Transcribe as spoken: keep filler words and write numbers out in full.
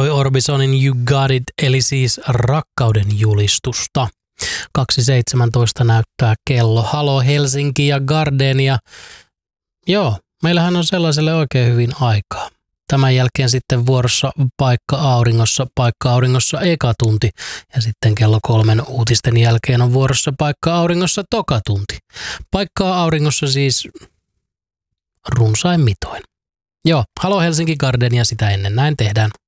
Roy Orbisonin You Got It, eli siis rakkauden julistusta. kaksi seitsemäntoista näyttää kello. Halo Helsinki ja Gardenia. Joo, meillähän on sellaiselle oikein hyvin aikaa. Tämän jälkeen sitten vuorossa Paikka Auringossa, Paikka Auringossa eka tunti. Ja sitten kello kolmen uutisten jälkeen on vuorossa Paikka Auringossa toka tunti. Paikkaa Auringossa siis runsain mitoin. Joo, Halo Helsinki Gardenia sitä ennen näin tehdään.